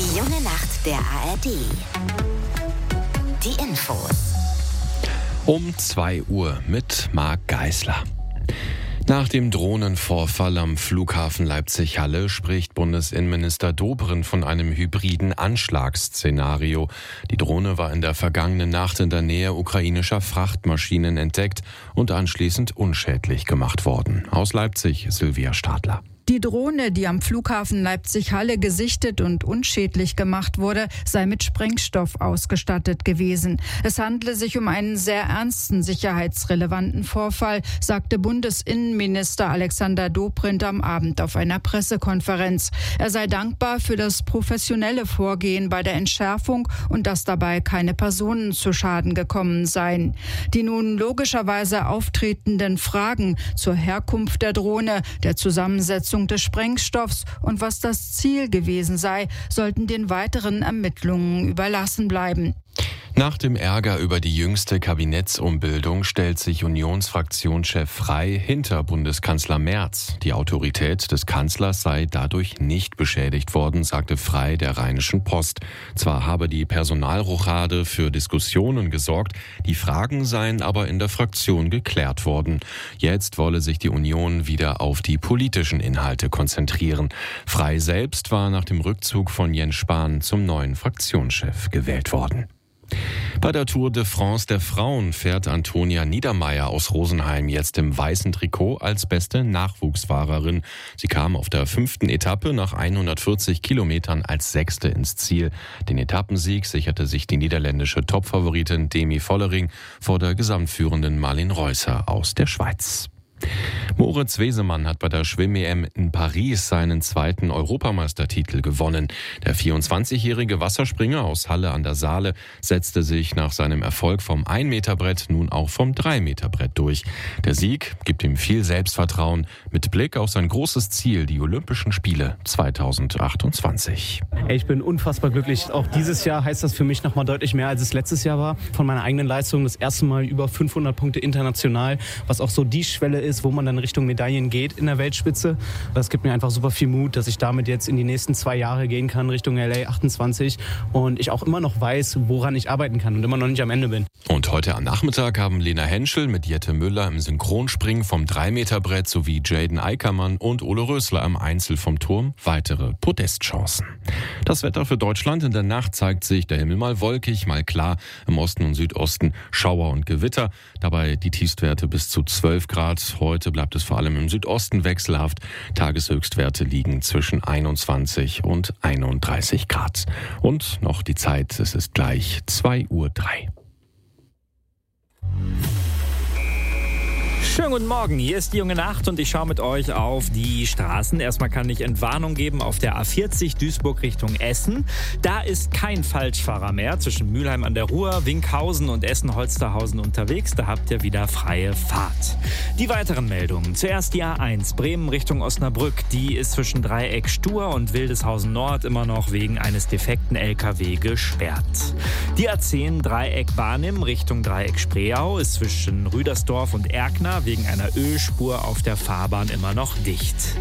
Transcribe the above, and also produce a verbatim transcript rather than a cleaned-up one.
Die junge Nacht der A R D. Die Infos. Um zwei Uhr mit Marc Geisler. Nach dem Drohnenvorfall am Flughafen Leipzig-Halle spricht Bundesinnenminister Dobrindt von einem hybriden Anschlagsszenario. Die Drohne war in der vergangenen Nacht in der Nähe ukrainischer Frachtmaschinen entdeckt und anschließend unschädlich gemacht worden. Aus Leipzig, Silvia Stadler. Die Drohne, die am Flughafen Leipzig-Halle gesichtet und unschädlich gemacht wurde, sei mit Sprengstoff ausgestattet gewesen. Es handle sich um einen sehr ernsten sicherheitsrelevanten Vorfall, sagte Bundesinnenminister Alexander Dobrindt am Abend auf einer Pressekonferenz. Er sei dankbar für das professionelle Vorgehen bei der Entschärfung und dass dabei keine Personen zu Schaden gekommen seien. Die nun logischerweise auftretenden Fragen zur Herkunft der Drohne, der Zusammensetzung des Sprengstoffs und was das Ziel gewesen sei, sollten den weiteren Ermittlungen überlassen bleiben. Nach dem Ärger über die jüngste Kabinettsumbildung stellt sich Unionsfraktionschef Frey hinter Bundeskanzler Merz. Die Autorität des Kanzlers sei dadurch nicht beschädigt worden, sagte Frey der Rheinischen Post. Zwar habe die Personalrochade für Diskussionen gesorgt, die Fragen seien aber in der Fraktion geklärt worden. Jetzt wolle sich die Union wieder auf die politischen Inhalte konzentrieren. Frey selbst war nach dem Rückzug von Jens Spahn zum neuen Fraktionschef gewählt worden. Bei der Tour de France der Frauen fährt Antonia Niedermeier aus Rosenheim jetzt im weißen Trikot als beste Nachwuchsfahrerin. Sie kam auf der fünften Etappe nach hundertvierzig Kilometern als Sechste ins Ziel. Den Etappensieg sicherte sich die niederländische Topfavoritin Demi Vollering vor der gesamtführenden Marlene Reusser aus der Schweiz. Moritz Wesemann hat bei der Schwimm-E M in Paris seinen zweiten Europameistertitel gewonnen. Der vierundzwanzigjährige Wasserspringer aus Halle an der Saale setzte sich nach seinem Erfolg vom ein-Meter-Brett nun auch vom drei-Meter-Brett durch. Der Sieg gibt ihm viel Selbstvertrauen mit Blick auf sein großes Ziel, die Olympischen Spiele zweitausendachtundzwanzig. Ich bin unfassbar glücklich. Auch dieses Jahr heißt das für mich noch mal deutlich mehr, als es letztes Jahr war. Von meiner eigenen Leistung das erste Mal über fünfhundert Punkte international, was auch so die Schwelle ist, wo man dann Richtung Medaillen geht in der Weltspitze. Das gibt mir einfach super viel Mut, dass ich damit jetzt in die nächsten zwei Jahre gehen kann, Richtung L A achtundzwanzig. Und ich auch immer noch weiß, woran ich arbeiten kann und immer noch nicht am Ende bin. Und heute am Nachmittag haben Lena Henschel mit Jette Müller im Synchronspringen vom drei-Meter-Brett sowie Jaden Eickermann und Ole Rösler im Einzel vom Turm weitere Podestchancen. Das Wetter für Deutschland: in der Nacht zeigt sich der Himmel mal wolkig, mal klar. Im Osten und Südosten Schauer und Gewitter. Dabei die Tiefstwerte bis zu zwölf Grad. Heute bleibt es vor allem im Südosten wechselhaft. Tageshöchstwerte liegen zwischen einundzwanzig und einunddreißig Grad. Und noch die Zeit, es ist gleich zwei Uhr drei. Schönen guten Morgen, hier ist die junge Nacht und ich schaue mit euch auf die Straßen. Erstmal kann ich Entwarnung geben auf der A vierzig Duisburg Richtung Essen. Da ist kein Falschfahrer mehr zwischen Mülheim an der Ruhr, Winkhausen und Essen-Holsterhausen unterwegs. Da habt ihr wieder freie Fahrt. Die weiteren Meldungen. Zuerst die A eins Bremen Richtung Osnabrück. Die ist zwischen Dreieck Stur und Wildeshausen Nord immer noch wegen eines defekten L K W gesperrt. Die A zehn Dreieck Barnim Richtung Dreieck Spreeau ist zwischen Rüdersdorf und Erkner wegen einer Ölspur auf der Fahrbahn immer noch dicht.